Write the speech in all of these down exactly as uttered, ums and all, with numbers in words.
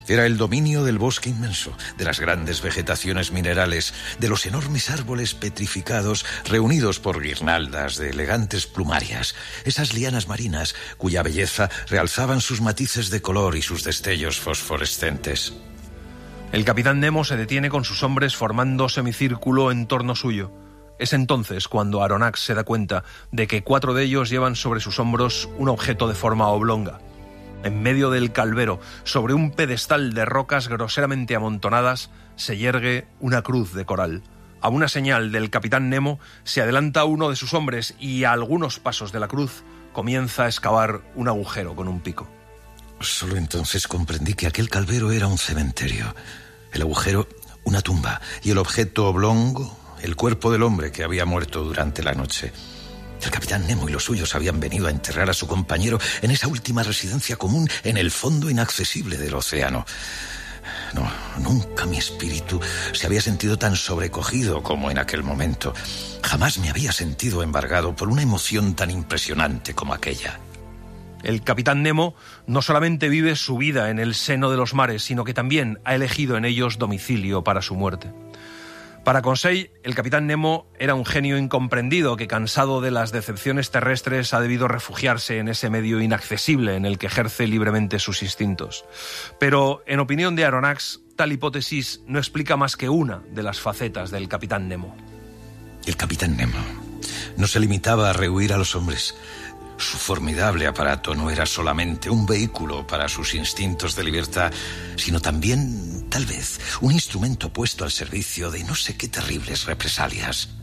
Era el dominio del bosque inmenso, de las grandes vegetaciones minerales, de los enormes árboles petrificados reunidos por guirnaldas de elegantes plumarias, esas lianas marinas cuya belleza realzaban sus matices de color y sus destellos fosforescentes. El capitán Nemo se detiene con sus hombres formando semicírculo en torno suyo. Es entonces cuando Aronnax se da cuenta de que cuatro de ellos llevan sobre sus hombros un objeto de forma oblonga. En medio del calvero, sobre un pedestal de rocas groseramente amontonadas, se yergue una cruz de coral. A una señal del capitán Nemo, se adelanta uno de sus hombres y a algunos pasos de la cruz comienza a excavar un agujero con un pico. Solo entonces comprendí que aquel calvero era un cementerio. El agujero, una tumba, y el objeto oblongo, el cuerpo del hombre que había muerto durante la noche. El capitán Nemo y los suyos habían venido a enterrar a su compañero en esa última residencia común en el fondo inaccesible del océano. No, nunca mi espíritu se había sentido tan sobrecogido como en aquel momento. Jamás me había sentido embargado por una emoción tan impresionante como aquella. El capitán Nemo no solamente vive su vida en el seno de los mares, sino que también ha elegido en ellos domicilio para su muerte. Para Conseil, el capitán Nemo era un genio incomprendido que, cansado de las decepciones terrestres, ha debido refugiarse en ese medio inaccesible en el que ejerce libremente sus instintos. Pero, en opinión de Aronnax, tal hipótesis no explica más que una de las facetas del capitán Nemo. El capitán Nemo no se limitaba a rehuir a los hombres. Su formidable aparato no era solamente un vehículo para sus instintos de libertad, sino también, tal vez, un instrumento puesto al servicio de no sé qué terribles represalias.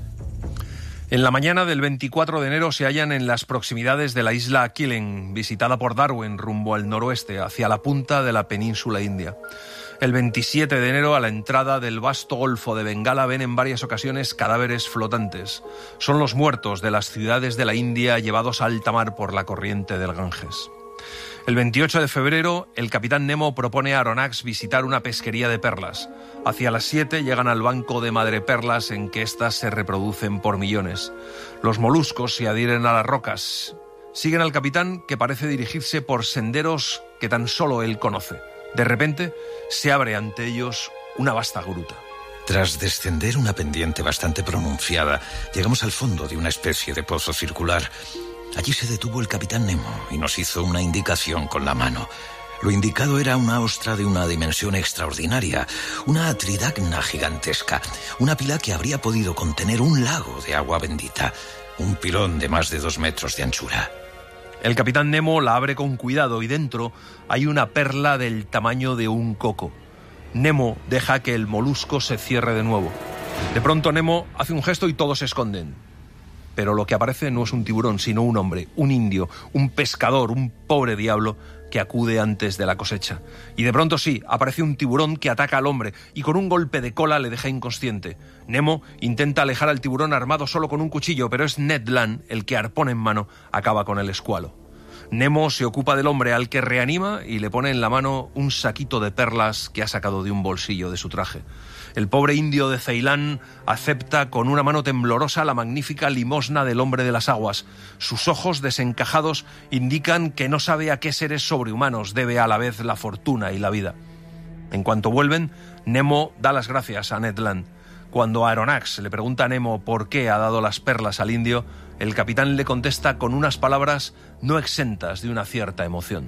En la mañana del veinticuatro de enero se hallan en las proximidades de la isla Keeling, visitada por Darwin rumbo al noroeste, hacia la punta de la península india. El veintisiete de enero, a la entrada del vasto golfo de Bengala, ven en varias ocasiones cadáveres flotantes. Son los muertos de las ciudades de la India llevados a alta mar por la corriente del Ganges. El veintiocho de febrero, el capitán Nemo propone a Aronnax visitar una pesquería de perlas. Hacia las siete llegan al banco de madreperlas en que éstas se reproducen por millones. Los moluscos se adhieren a las rocas. Siguen al capitán, que parece dirigirse por senderos que tan solo él conoce. De repente, se abre ante ellos una vasta gruta. Tras descender una pendiente bastante pronunciada, llegamos al fondo de una especie de pozo circular. Allí se detuvo el capitán Nemo y nos hizo una indicación con la mano. Lo indicado era una ostra de una dimensión extraordinaria, una tridacna gigantesca, una pila que habría podido contener un lago de agua bendita, un pilón de más de dos metros de anchura. El capitán Nemo la abre con cuidado y dentro hay una perla del tamaño de un coco. Nemo deja que el molusco se cierre de nuevo. De pronto Nemo hace un gesto y todos se esconden. Pero lo que aparece no es un tiburón, sino un hombre, un indio, un pescador, un pobre diablo que acude antes de la cosecha. Y de pronto sí, aparece un tiburón que ataca al hombre y con un golpe de cola le deja inconsciente. Nemo intenta alejar al tiburón armado solo con un cuchillo, pero es Ned Land el que, arpón en mano, acaba con el escualo. Nemo se ocupa del hombre, al que reanima y le pone en la mano un saquito de perlas que ha sacado de un bolsillo de su traje. El pobre indio de Ceilán acepta con una mano temblorosa la magnífica limosna del hombre de las aguas. Sus ojos desencajados indican que no sabe a qué seres sobrehumanos debe a la vez la fortuna y la vida. En cuanto vuelven, Nemo da las gracias a Ned Land. Cuando Aronnax le pregunta a Nemo por qué ha dado las perlas al indio, el capitán le contesta con unas palabras no exentas de una cierta emoción.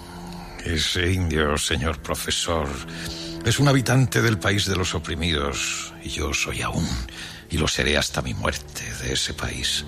Ese indio, señor profesor, es un habitante del país de los oprimidos, y yo soy aún, y lo seré hasta mi muerte, de ese país.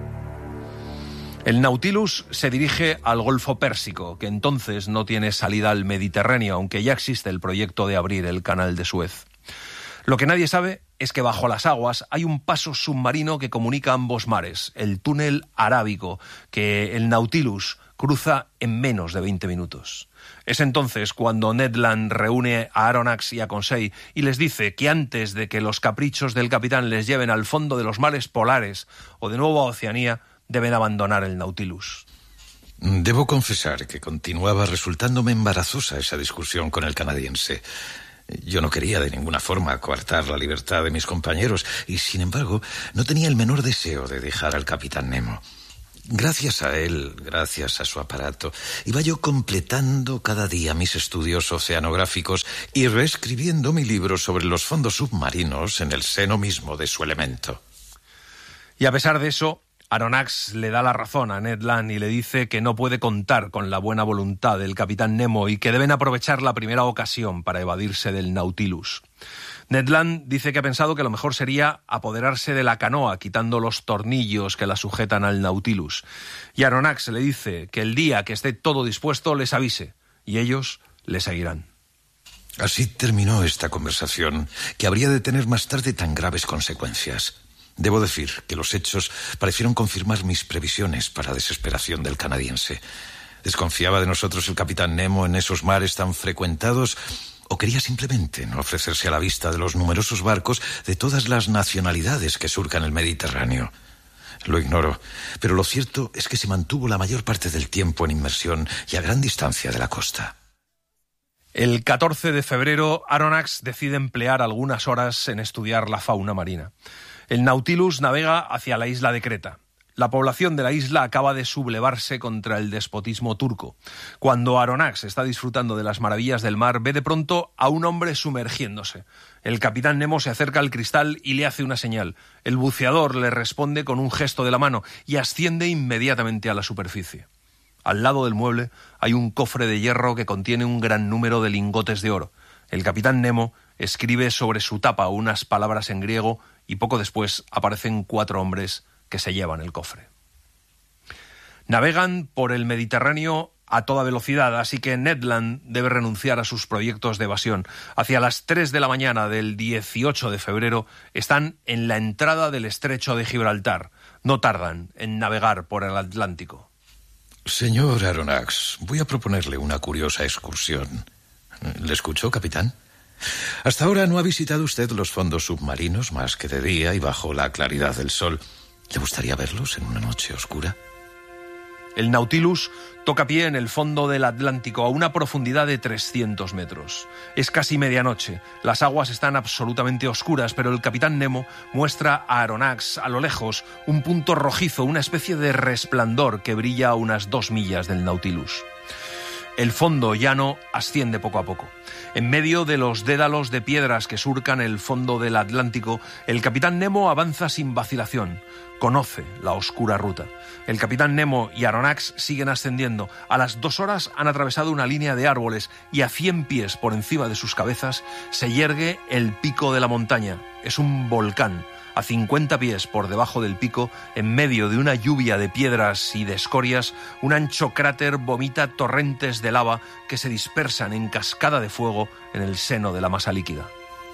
El Nautilus se dirige al Golfo Pérsico, que entonces no tiene salida al Mediterráneo, aunque ya existe el proyecto de abrir el Canal de Suez. Lo que nadie sabe es que bajo las aguas hay un paso submarino que comunica ambos mares, el túnel arábigo, que el Nautilus cruza en menos de veinte minutos. Es entonces cuando Ned Land reúne a Aronnax y a Conseil y les dice que antes de que los caprichos del capitán les lleven al fondo de los mares polares o de nuevo a Oceanía, deben abandonar el Nautilus. Debo confesar que continuaba resultándome embarazosa esa discusión con el canadiense. Yo no quería de ninguna forma coartar la libertad de mis compañeros y, sin embargo, no tenía el menor deseo de dejar al capitán Nemo. Gracias a él, gracias a su aparato, iba yo completando cada día mis estudios oceanográficos y reescribiendo mi libro sobre los fondos submarinos en el seno mismo de su elemento. Y a pesar de eso, Aronnax le da la razón a Ned Land y le dice que no puede contar con la buena voluntad del capitán Nemo y que deben aprovechar la primera ocasión para evadirse del Nautilus. Ned Land dice que ha pensado que lo mejor sería apoderarse de la canoa quitando los tornillos que la sujetan al Nautilus. Y Aronnax le dice que el día que esté todo dispuesto les avise y ellos le seguirán. Así terminó esta conversación, que habría de tener más tarde tan graves consecuencias. Debo decir que los hechos parecieron confirmar mis previsiones para desesperación del canadiense. ¿Desconfiaba de nosotros el capitán Nemo en esos mares tan frecuentados o quería simplemente no ofrecerse a la vista de los numerosos barcos de todas las nacionalidades que surcan el Mediterráneo? Lo ignoro, pero lo cierto es que se mantuvo la mayor parte del tiempo en inmersión y a gran distancia de la costa. El catorce de febrero, Aronnax decide emplear algunas horas en estudiar la fauna marina. El Nautilus navega hacia la isla de Creta. La población de la isla acaba de sublevarse contra el despotismo turco. Cuando Aronnax está disfrutando de las maravillas del mar, ve de pronto a un hombre sumergiéndose. El capitán Nemo se acerca al cristal y le hace una señal. El buceador le responde con un gesto de la mano y asciende inmediatamente a la superficie. Al lado del mueble hay un cofre de hierro que contiene un gran número de lingotes de oro. El capitán Nemo escribe sobre su tapa unas palabras en griego y poco después aparecen cuatro hombres que se llevan el cofre. Navegan por el Mediterráneo a toda velocidad, así que Ned Land debe renunciar a sus proyectos de evasión. Hacia las tres de la mañana del dieciocho de febrero están en la entrada del estrecho de Gibraltar. No tardan en navegar por el Atlántico. Señor Aronnax, voy a proponerle una curiosa excursión. ¿Le escuchó, capitán? Hasta ahora no ha visitado usted los fondos submarinos más que de día y bajo la claridad del sol. ¿Le gustaría verlos en una noche oscura? El Nautilus toca pie en el fondo del Atlántico a una profundidad de trescientos metros. Es casi medianoche, las aguas están absolutamente oscuras, pero el capitán Nemo muestra a Aronnax a lo lejos un punto rojizo, una especie de resplandor que brilla a unas dos millas del Nautilus. El fondo llano asciende poco a poco. En medio de los dédalos de piedras que surcan el fondo del Atlántico, el capitán Nemo avanza sin vacilación. Conoce la oscura ruta. El capitán Nemo y Aronnax siguen ascendiendo. A las dos horas han atravesado una línea de árboles y a cien pies por encima de sus cabezas se yergue el pico de la montaña. Es un volcán. A cincuenta pies por debajo del pico, en medio de una lluvia de piedras y de escorias, un ancho cráter vomita torrentes de lava que se dispersan en cascada de fuego en el seno de la masa líquida.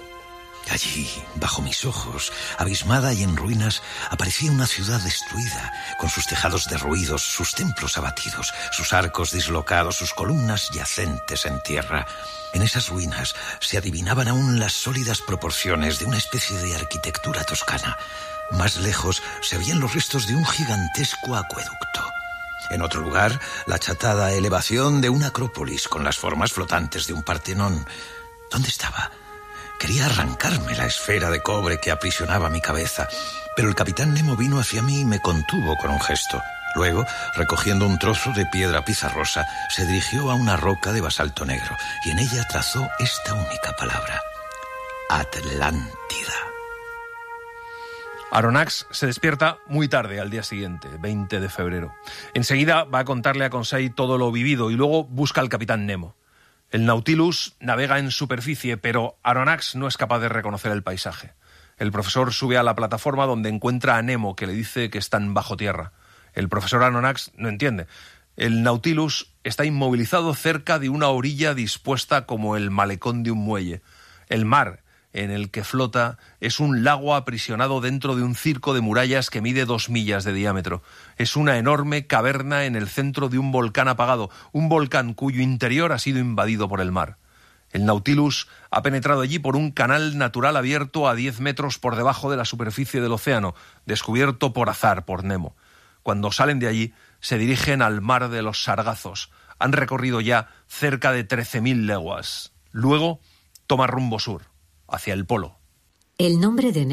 Allí, bajo mis ojos, abismada y en ruinas, aparecía una ciudad destruida, con sus tejados derruidos, sus templos abatidos, sus arcos dislocados, sus columnas yacentes en tierra. En esas ruinas se adivinaban aún las sólidas proporciones de una especie de arquitectura toscana. Más lejos se veían los restos de un gigantesco acueducto. En otro lugar, la achatada elevación de una acrópolis con las formas flotantes de un Partenón. ¿Dónde estaba? Quería arrancarme la esfera de cobre que aprisionaba mi cabeza, pero el capitán Nemo vino hacia mí y me contuvo con un gesto. Luego, recogiendo un trozo de piedra pizarrosa, se dirigió a una roca de basalto negro y en ella trazó esta única palabra: Atlántida. Aronnax se despierta muy tarde al día siguiente, veinte de febrero. Enseguida va a contarle a Conseil todo lo vivido y luego busca al capitán Nemo. El Nautilus navega en superficie, pero Aronnax no es capaz de reconocer el paisaje. El profesor sube a la plataforma donde encuentra a Nemo, que le dice que están bajo tierra. El profesor Aronnax no entiende. El Nautilus está inmovilizado cerca de una orilla dispuesta como el malecón de un muelle. El mar en el que flota es un lago aprisionado dentro de un circo de murallas que mide dos millas de diámetro. Es una enorme caverna en el centro de un volcán apagado, un volcán cuyo interior ha sido invadido por el mar. El Nautilus ha penetrado allí por un canal natural abierto a diez metros por debajo de la superficie del océano, descubierto por azar por Nemo. Cuando salen de allí, se dirigen al mar de los Sargazos. Han recorrido ya cerca de trece mil leguas. Luego, toma rumbo sur, hacia el polo. El nombre de Nemo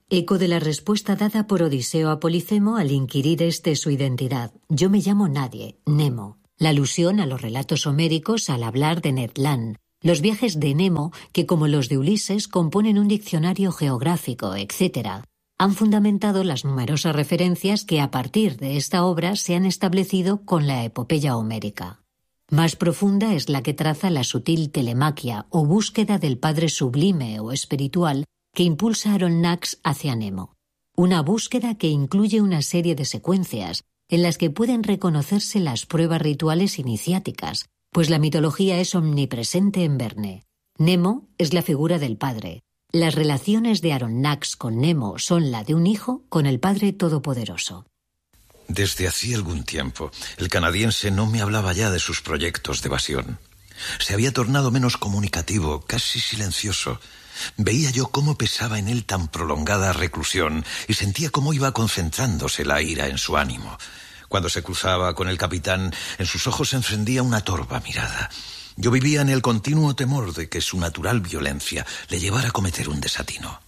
eco de la respuesta dada por Odiseo a Polifemo al inquirir este su identidad. Yo me llamo nadie, Nemo. La alusión a los relatos homéricos al hablar de Ned Land. Los viajes de Nemo, que como los de Ulises componen un diccionario geográfico, etcétera, han fundamentado las numerosas referencias que a partir de esta obra se han establecido con la epopeya homérica. Más profunda es la que traza la sutil telemaquia o búsqueda del padre sublime o espiritual que impulsa a Aronnax hacia Nemo. Una búsqueda que incluye una serie de secuencias en las que pueden reconocerse las pruebas rituales iniciáticas, pues la mitología es omnipresente en Verne. Nemo es la figura del padre. Las relaciones de Aronnax con Nemo son la de un hijo con el Padre Todopoderoso. Desde hacía algún tiempo, el canadiense no me hablaba ya de sus proyectos de evasión. Se había tornado menos comunicativo, casi silencioso. Veía yo cómo pesaba en él tan prolongada reclusión y sentía cómo iba concentrándose la ira en su ánimo. Cuando se cruzaba con el capitán, en sus ojos se encendía una torva mirada. Yo vivía en el continuo temor de que su natural violencia le llevara a cometer un desatino.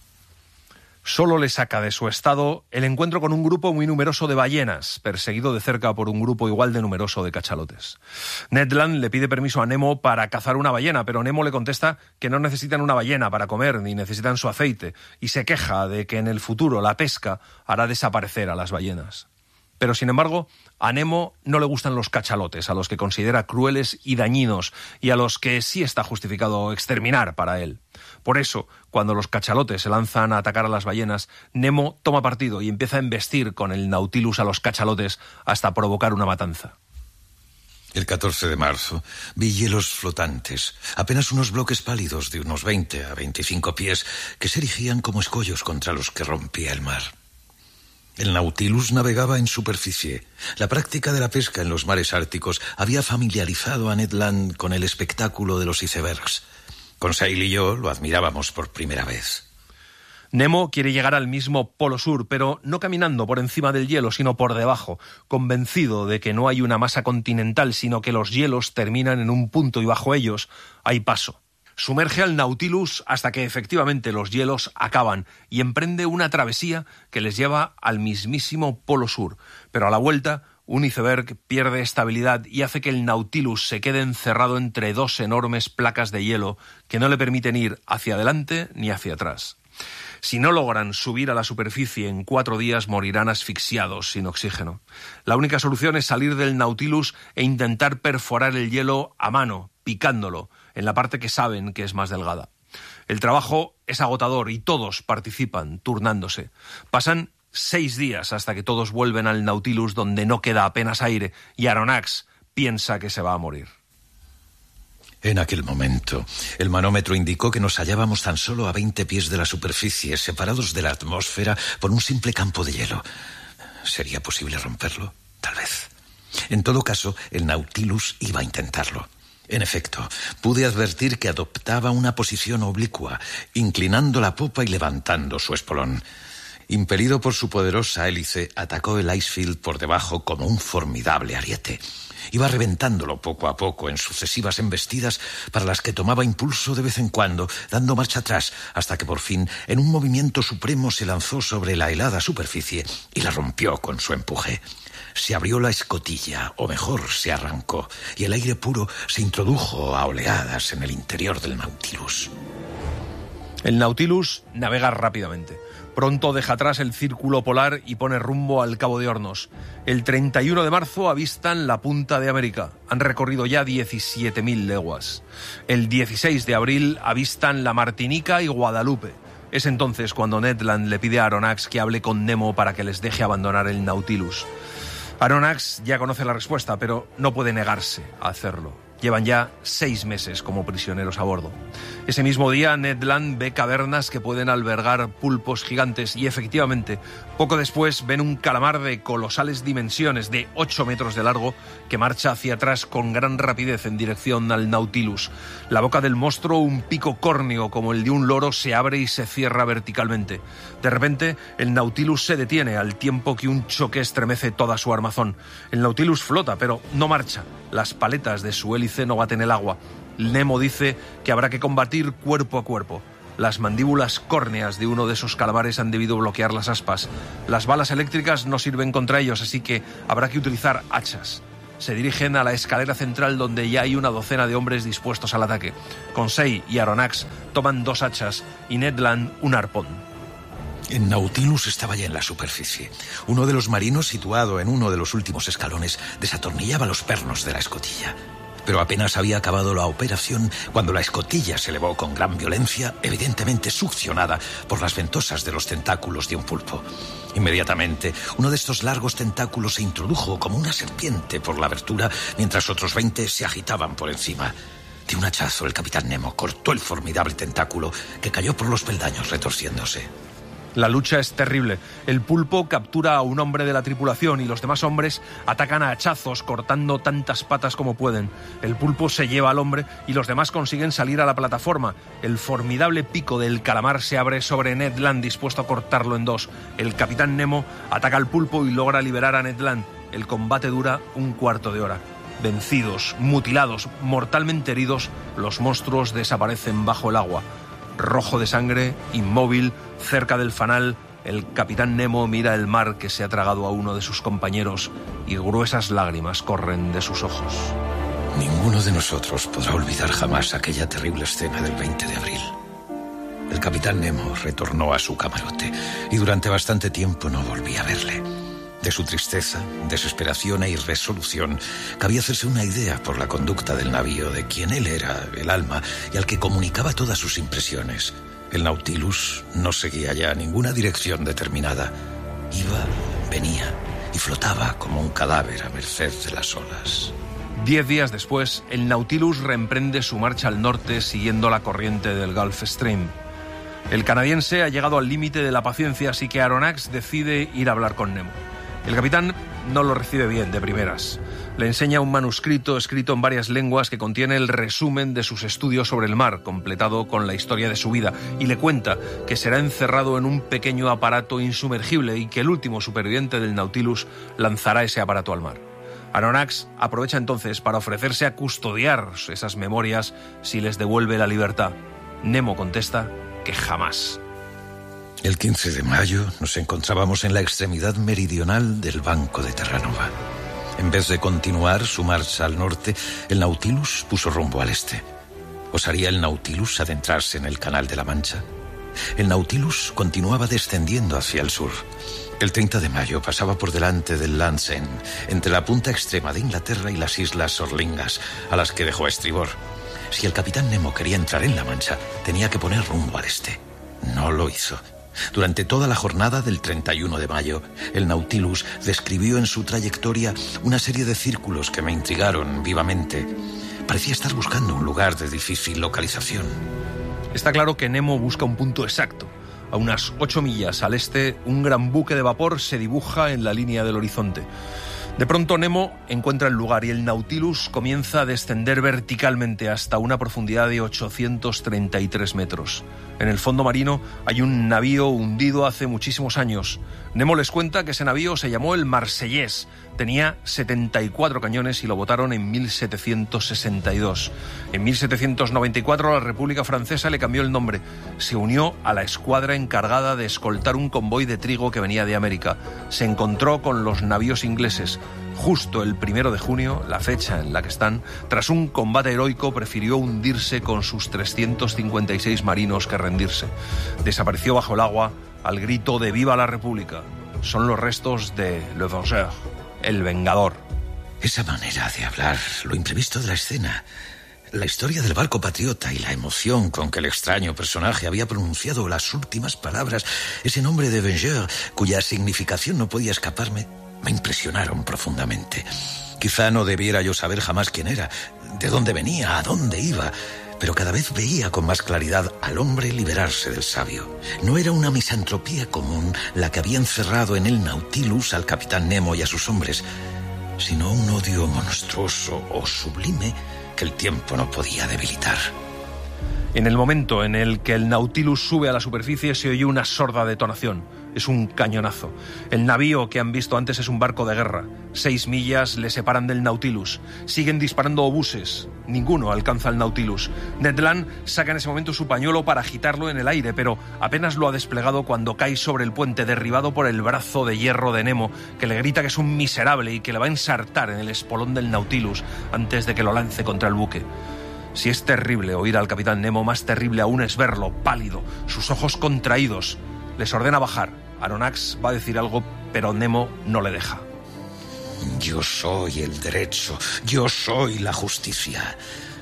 Solo le saca de su estado el encuentro con un grupo muy numeroso de ballenas, perseguido de cerca por un grupo igual de numeroso de cachalotes. Ned Land le pide permiso a Nemo para cazar una ballena, pero Nemo le contesta que no necesitan una ballena para comer, ni necesitan su aceite, y se queja de que en el futuro la pesca hará desaparecer a las ballenas. Pero, sin embargo, a Nemo no le gustan los cachalotes, a los que considera crueles y dañinos, y a los que sí está justificado exterminar para él. Por eso, cuando los cachalotes se lanzan a atacar a las ballenas, Nemo toma partido y empieza a embestir con el Nautilus a los cachalotes hasta provocar una matanza. El catorce de marzo vi hielos flotantes, apenas unos bloques pálidos de unos veinte a veinticinco pies que se erigían como escollos contra los que rompía el mar. El Nautilus navegaba en superficie. La práctica de la pesca en los mares árticos había familiarizado a Ned Land con el espectáculo de los icebergs. Conseil y yo lo admirábamos por primera vez. Nemo quiere llegar al mismo Polo Sur, pero no caminando por encima del hielo, sino por debajo, convencido de que no hay una masa continental, sino que los hielos terminan en un punto y bajo ellos hay paso. Sumerge al Nautilus hasta que efectivamente los hielos acaban y emprende una travesía que les lleva al mismísimo Polo Sur. Pero a la vuelta, un iceberg pierde estabilidad y hace que el Nautilus se quede encerrado entre dos enormes placas de hielo que no le permiten ir hacia adelante ni hacia atrás. Si no logran subir a la superficie en cuatro días, morirán asfixiados, sin oxígeno. La única solución es salir del Nautilus e intentar perforar el hielo a mano, picándolo, en la parte que saben que es más delgada. El trabajo es agotador y todos participan, turnándose. Pasan seis días hasta que todos vuelven al Nautilus, donde no queda apenas aire, y Aronnax piensa que se va a morir. En aquel momento, el manómetro indicó que nos hallábamos tan solo a veinte pies de la superficie, separados de la atmósfera por un simple campo de hielo. ¿Sería posible romperlo? Tal vez. En todo caso, el Nautilus iba a intentarlo. En efecto, pude advertir que adoptaba una posición oblicua, inclinando la popa y levantando su espolón. Impelido por su poderosa hélice, atacó el icefield por debajo como un formidable ariete. Iba reventándolo poco a poco en sucesivas embestidas para las que tomaba impulso de vez en cuando, dando marcha atrás, hasta que por fin, en un movimiento supremo, se lanzó sobre la helada superficie y la rompió con su empuje. Se abrió la escotilla, o mejor, se arrancó, y el aire puro se introdujo a oleadas en el interior del Nautilus. El Nautilus navega rápidamente. Pronto deja atrás el círculo polar y pone rumbo al Cabo de Hornos. El treinta y uno de marzo avistan la punta de América. Han recorrido ya diecisiete mil leguas. El dieciséis de abril avistan la Martinica y Guadalupe. Es entonces cuando Ned Land le pide a Aronnax que hable con Nemo para que les deje abandonar el Nautilus. Aronnax ya conoce la respuesta, pero no puede negarse a hacerlo. Llevan ya seis meses como prisioneros a bordo. Ese mismo día, Ned Land ve cavernas que pueden albergar pulpos gigantes y, efectivamente, poco después ven un calamar de colosales dimensiones, de ocho metros de largo, que marcha hacia atrás con gran rapidez en dirección al Nautilus. La boca del monstruo, un pico córneo como el de un loro, se abre y se cierra verticalmente. De repente, el Nautilus se detiene al tiempo que un choque estremece toda su armazón. El Nautilus flota, pero no marcha. Las paletas de su hélice no baten el agua. Nemo dice que habrá que combatir cuerpo a cuerpo. Las mandíbulas córneas de uno de esos calamares han debido bloquear las aspas. Las balas eléctricas no sirven contra ellos, así que habrá que utilizar hachas. Se dirigen a la escalera central donde ya hay una docena de hombres dispuestos al ataque. Conseil y Aronnax toman dos hachas y Ned Land un arpón. El Nautilus estaba ya en la superficie. Uno de los marinos, situado en uno de los últimos escalones, desatornillaba los pernos de la escotilla. Pero apenas había acabado la operación cuando la escotilla se elevó con gran violencia, evidentemente succionada por las ventosas de los tentáculos de un pulpo. Inmediatamente, uno de estos largos tentáculos se introdujo como una serpiente por la abertura, mientras otros veinte se agitaban por encima. De un hachazo, el capitán Nemo cortó el formidable tentáculo, que cayó por los peldaños retorciéndose. La lucha es terrible. El pulpo captura a un hombre de la tripulación y los demás hombres atacan a hachazos, cortando tantas patas como pueden. El pulpo se lleva al hombre y los demás consiguen salir a la plataforma. El formidable pico del calamar se abre sobre Ned Land, dispuesto a cortarlo en dos. El capitán Nemo ataca al pulpo y logra liberar a Ned Land. El combate dura un cuarto de hora. Vencidos, mutilados, mortalmente heridos, los monstruos desaparecen bajo el agua. Rojo de sangre, inmóvil, cerca del fanal, el capitán Nemo mira el mar que se ha tragado a uno de sus compañeros y gruesas lágrimas corren de sus ojos. Ninguno de nosotros podrá olvidar jamás aquella terrible escena del veinte de abril. El capitán Nemo retornó a su camarote y durante bastante tiempo no volví a verle. De su tristeza, desesperación e irresolución cabía hacerse una idea por la conducta del navío, de quien él era el alma y al que comunicaba todas sus impresiones. El Nautilus no seguía ya ninguna dirección determinada. Iba, venía y flotaba como un cadáver a merced de las olas. Diez días después, el Nautilus reemprende su marcha al norte siguiendo la corriente del Gulf Stream. El canadiense ha llegado al límite de la paciencia, así que Aronnax decide ir a hablar con Nemo. El capitán no lo recibe bien de primeras. Le enseña un manuscrito escrito en varias lenguas que contiene el resumen de sus estudios sobre el mar, completado con la historia de su vida, y le cuenta que será encerrado en un pequeño aparato insumergible y que el último superviviente del Nautilus lanzará ese aparato al mar. Aronnax aprovecha entonces para ofrecerse a custodiar esas memorias si les devuelve la libertad. Nemo contesta que jamás. El quince de mayo nos encontrábamos en la extremidad meridional del banco de Terranova. En vez de continuar su marcha al norte, el Nautilus puso rumbo al este. ¿Osaría el Nautilus adentrarse en el Canal de la Mancha? El Nautilus continuaba descendiendo hacia el sur. El treinta de mayo pasaba por delante del Land's End, entre la punta extrema de Inglaterra y las islas Sorlingas, a las que dejó a estribor. Si el capitán Nemo quería entrar en la Mancha, tenía que poner rumbo al este. No lo hizo. Durante toda la jornada del treinta y uno de mayo, el Nautilus describió en su trayectoria una serie de círculos que me intrigaron vivamente. Parecía estar buscando un lugar de difícil localización. Está claro que Nemo busca un punto exacto. A unas ocho millas al este, un gran buque de vapor se dibuja en la línea del horizonte. De pronto Nemo encuentra el lugar y el Nautilus comienza a descender verticalmente hasta una profundidad de ochocientos treinta y tres metros. En el fondo marino hay un navío hundido hace muchísimos años. Nemo les cuenta que ese navío se llamó el Marsellés. Tenía setenta y cuatro cañones y lo botaron en mil setecientos sesenta y dos. En mil setecientos noventa y cuatro la República Francesa le cambió el nombre. Se unió a la escuadra encargada de escoltar un convoy de trigo que venía de América. Se encontró con los navíos ingleses. Justo el primero de junio, la fecha en la que están, tras un combate heroico, prefirió hundirse con sus trescientos cincuenta y seis marinos que rendirse. Desapareció bajo el agua al grito de ¡Viva la República! Son los restos de Le Vengeur, el Vengador. Esa manera de hablar, lo imprevisto de la escena, la historia del barco patriota y la emoción con que el extraño personaje había pronunciado las últimas palabras, ese nombre de Vengeur, cuya significación no podía escaparme, me impresionaron profundamente. Quizá no debiera yo saber jamás quién era, de dónde venía, a dónde iba, pero cada vez veía con más claridad al hombre liberarse del sabio. No era una misantropía común la que había encerrado en el Nautilus al capitán Nemo y a sus hombres, sino un odio monstruoso o sublime que el tiempo no podía debilitar. En el momento en el que el Nautilus sube a la superficie se oyó una sorda detonación. Es un cañonazo. El navío que han visto antes es un barco de guerra. Seis millas le separan del Nautilus. Siguen disparando obuses. Ninguno alcanza al Nautilus. Ned Land saca en ese momento su pañuelo para agitarlo en el aire, pero apenas lo ha desplegado cuando cae sobre el puente, derribado por el brazo de hierro de Nemo, que le grita que es un miserable y que le va a ensartar en el espolón del Nautilus antes de que lo lance contra el buque. Si es terrible oír al capitán Nemo, más terrible aún es verlo, pálido, sus ojos contraídos. Les ordena bajar. Aronnax va a decir algo, pero Nemo no le deja. Yo soy el derecho, yo soy la justicia.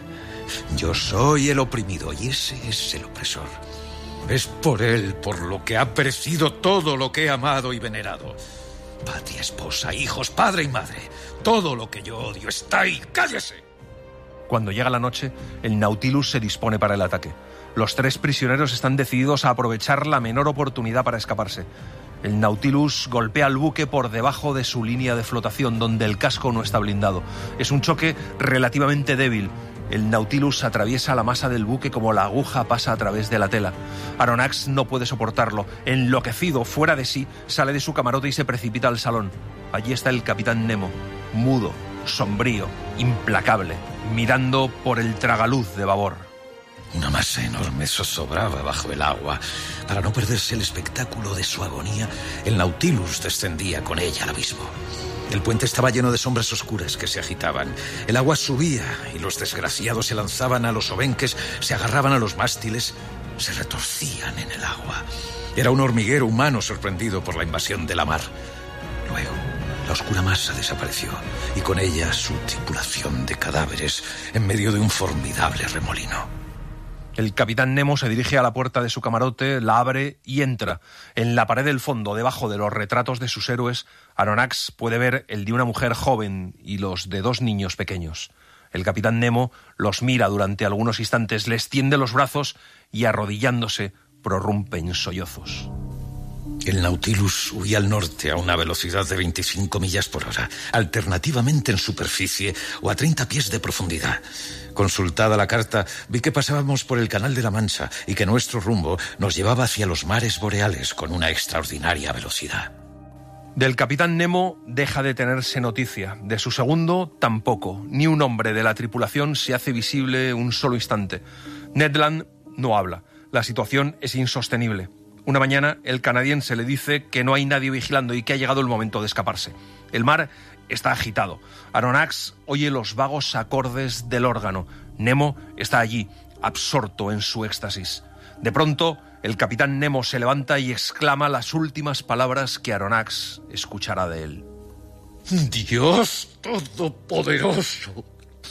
Yo soy el oprimido y ese es el opresor. Es por él por lo que ha perecido todo lo que he amado y venerado. Patria, esposa, hijos, padre y madre. Todo lo que yo odio está ahí. ¡Cállese! Cuando llega la noche, el Nautilus se dispone para el ataque. Los tres prisioneros están decididos a aprovechar la menor oportunidad para escaparse. El Nautilus golpea al buque por debajo de su línea de flotación, donde el casco no está blindado. Es un choque relativamente débil. El Nautilus atraviesa la masa del buque como la aguja pasa a través de la tela. Aronnax no puede soportarlo. Enloquecido, fuera de sí, sale de su camarote y se precipita al salón. Allí está el capitán Nemo, mudo, sombrío, implacable, mirando por el tragaluz de babor. Una masa enorme zozobraba bajo el agua. Para no perderse el espectáculo de su agonía, el Nautilus descendía con ella al abismo. El puente estaba lleno de sombras oscuras que se agitaban. El agua subía y los desgraciados se lanzaban a los obenques, se agarraban a los mástiles, se retorcían en el agua. Era un hormiguero humano sorprendido por la invasión de la mar. Luego, la oscura masa desapareció y con ella su tripulación de cadáveres en medio de un formidable remolino. El capitán Nemo se dirige a la puerta de su camarote, la abre y entra. En la pared del fondo, debajo de los retratos de sus héroes, Aronnax puede ver el de una mujer joven y los de dos niños pequeños. El capitán Nemo los mira durante algunos instantes, les tiende los brazos y, arrodillándose, prorrumpe en sollozos. El Nautilus huía al norte a una velocidad de veinticinco millas por hora, alternativamente en superficie o a treinta pies de profundidad. Consultada la carta, vi que pasábamos por el Canal de la Mancha y que nuestro rumbo nos llevaba hacia los mares boreales con una extraordinaria velocidad. Del capitán Nemo deja de tenerse noticia. De su segundo, tampoco. Ni un hombre de la tripulación se hace visible un solo instante. Ned Land no habla. La situación es insostenible. Una mañana, el canadiense le dice que no hay nadie vigilando y que ha llegado el momento de escaparse. El mar está agitado. Aronnax oye los vagos acordes del órgano. Nemo está allí, absorto en su éxtasis. De pronto, el capitán Nemo se levanta y exclama las últimas palabras que Aronnax escuchará de él. ¡Dios todopoderoso!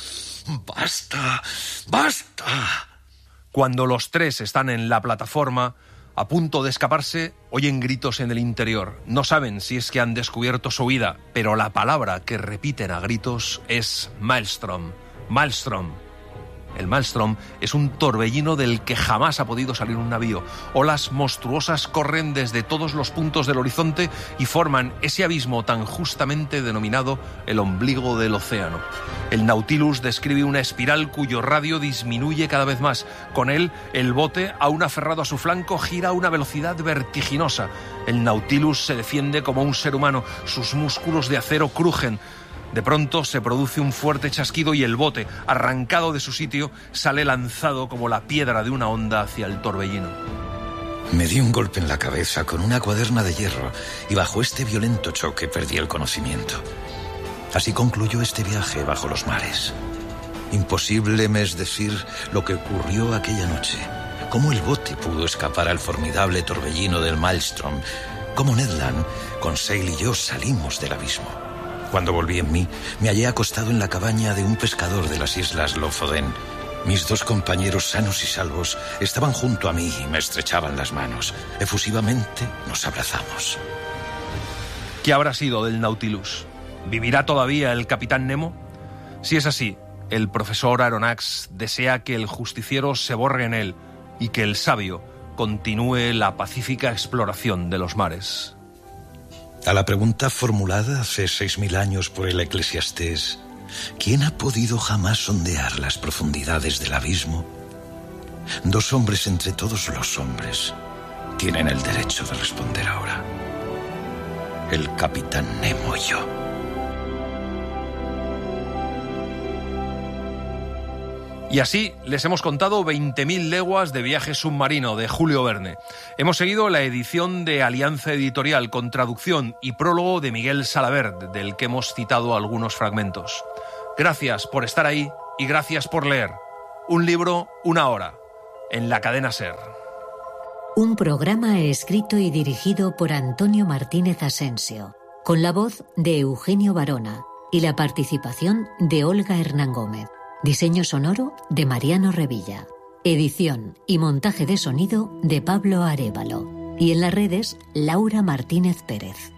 ¡Basta! ¡Basta! Cuando los tres están en la plataforma, a punto de escaparse, oyen gritos en el interior. No saben si es que han descubierto su huida, pero la palabra que repiten a gritos es Maelstrom. Maelstrom. El Maelstrom es un torbellino del que jamás ha podido salir un navío. Olas monstruosas corren desde todos los puntos del horizonte y forman ese abismo tan justamente denominado el ombligo del océano. El Nautilus describe una espiral cuyo radio disminuye cada vez más. Con él, el bote, aún aferrado a su flanco, gira a una velocidad vertiginosa. El Nautilus se defiende como un ser humano. Sus músculos de acero crujen. De pronto se produce un fuerte chasquido y el bote, arrancado de su sitio, sale lanzado como la piedra de una onda hacia el torbellino. Me di un golpe en la cabeza con una cuaderna de hierro y bajo este violento choque perdí el conocimiento. Así concluyó este viaje bajo los mares. Imposible me es decir lo que ocurrió aquella noche. Cómo el bote pudo escapar al formidable torbellino del Maelstrom. Cómo Ned Land, Conseil y yo salimos del abismo. Cuando volví en mí, me hallé acostado en la cabaña de un pescador de las islas Lofoden. Mis dos compañeros sanos y salvos estaban junto a mí y me estrechaban las manos. Efusivamente nos abrazamos. ¿Qué habrá sido del Nautilus? ¿Vivirá todavía el capitán Nemo? Si es así, el profesor Aronnax desea que el justiciero se borre en él y que el sabio continúe la pacífica exploración de los mares. A la pregunta formulada hace seis mil años por el eclesiastés, ¿quién ha podido jamás sondear las profundidades del abismo? Dos hombres entre todos los hombres, tienen el derecho de responder ahora. El capitán Nemo y yo. Y así les hemos contado veinte mil leguas de viaje submarino de Julio Verne. Hemos seguido la edición de Alianza Editorial con traducción y prólogo de Miguel Salavert, del que hemos citado algunos fragmentos. Gracias por estar ahí y gracias por leer. Un libro, una hora, en la cadena SER. Un programa escrito y dirigido por Antonio Martínez Asensio, con la voz de Eugenio Barona y la participación de Olga Hernán Gómez. Diseño sonoro de Mariano Revilla. Edición y montaje de sonido de Pablo Arévalo. Y en las redes, Laura Martínez Pérez.